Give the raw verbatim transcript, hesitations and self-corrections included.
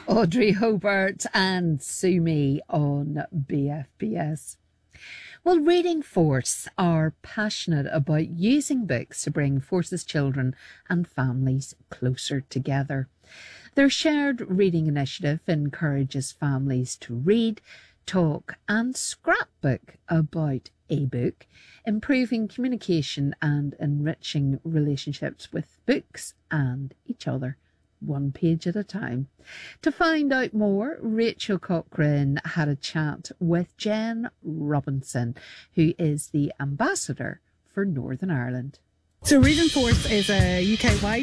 Audrey Hobart and Sue Me on B F B S. Well, Reading Force are passionate about using books to bring Force's children and families closer together. Their shared reading initiative encourages families to read, talk and scrapbook about a book, improving communication and enriching relationships with books and each other, one page at a time. To find out more, Rachel Cochrane had a chat with Jen Robinson, who is the ambassador for Northern Ireland. So Reading Force is a U K-wide